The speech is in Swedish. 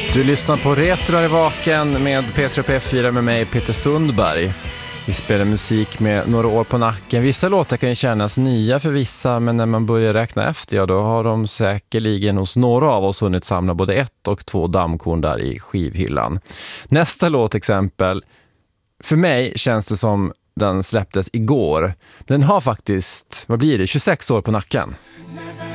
Du lyssnar på Retro i vaken med P3 P4 med mig, Peter Sundberg. Vi spelar musik med några år på nacken. Vissa låtar kan ju kännas nya för vissa, men när man börjar räkna efter, ja, då har de säkerligen hos några av oss hunnit samla både 1 och 2 dammkorn där i skivhyllan. Nästa låt exempel, för mig känns det som den släpptes igår. Den har faktiskt, 26 år på nacken.